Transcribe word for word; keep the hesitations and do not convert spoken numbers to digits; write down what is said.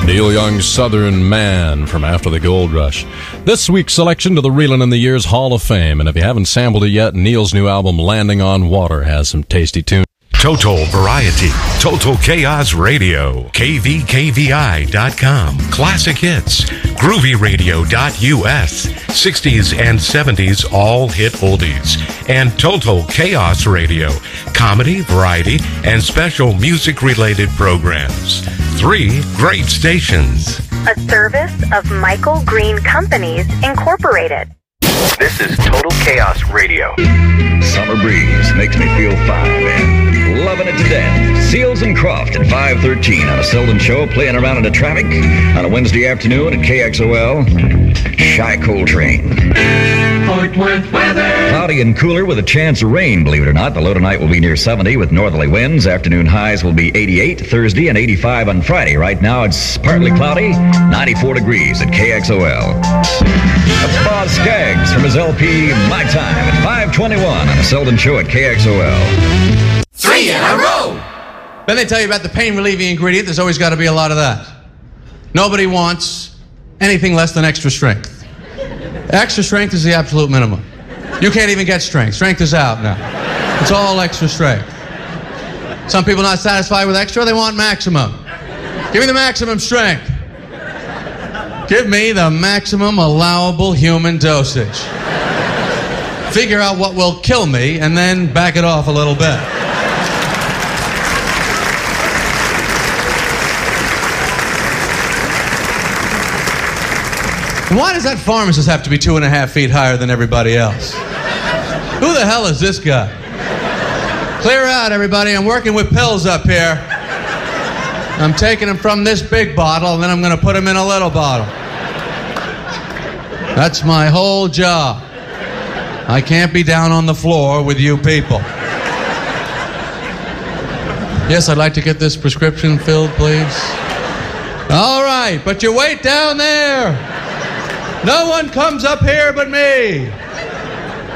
Neil Young's Southern Man from After the Gold Rush. This week's selection to the Reelin' in the Years Hall of Fame. And if you haven't sampled it yet, Neil's new album, Landing on Water, has some tasty tunes. Total Variety, Total Chaos Radio, K V K V I dot com, Classic Hits, Groovy Radio dot U S, sixties and seventies all hit oldies, and Total Chaos Radio, comedy, variety, and special music-related programs. Three great stations. A service of Michael Green Companies, Incorporated. This is Total Chaos Radio. Summer breeze makes me feel fine, man. Loving it to death. Seals and Croft at five thirteen on a Selden show, playing around in the traffic on a Wednesday afternoon at K X O L. Shy Coltrane. Fort Worth weather. Cloudy and cooler with a chance of rain, believe it or not. The low tonight will be near seventy with northerly winds. Afternoon highs will be eighty-eight Thursday and eighty-five on Friday. Right now it's partly cloudy, ninety-four degrees at K X O L. That's Boz Skaggs from his L P My Time at five twenty-one on a Selden show at K X O L. Three in a row! Then they tell you about the pain-relieving ingredient. There's always got to be a lot of that. Nobody wants anything less than extra strength. Extra strength is the absolute minimum. You can't even get strength. Strength is out now. It's all extra strength. Some people not satisfied with extra, they want maximum. Give me the maximum strength. Give me the maximum allowable human dosage. Figure out what will kill me and then back it off a little bit. And why does that pharmacist have to be two and a half feet higher than everybody else? Who the hell is this guy? Clear out, everybody. I'm working with pills up here. I'm taking them from this big bottle, and then I'm going to put them in a little bottle. That's my whole job. I can't be down on the floor with you people. Yes, I'd like to get this prescription filled, please. All right, but you wait down there. No one comes up here but me.